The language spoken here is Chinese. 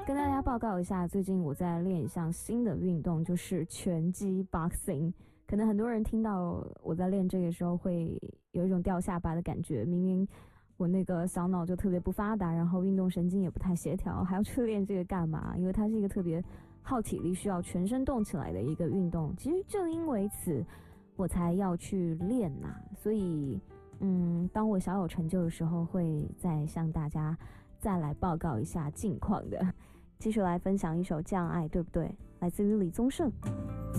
跟大家报告一下，最近我在练一项新的运动，就是拳击 boxing。可能很多人听到我在练这个时候会有一种掉下巴的感觉，明明我那个小脑就特别不发达，然后运动神经也不太协调，还要去练这个干嘛？因为它是一个特别耗体力、需要全身动起来的一个运动。其实正因为此，我才要去练呐。所以，当我小有成就的时候，会再向大家再来报告一下近况的。继续来分享一首《这样爱》，对不对？来自于李宗盛。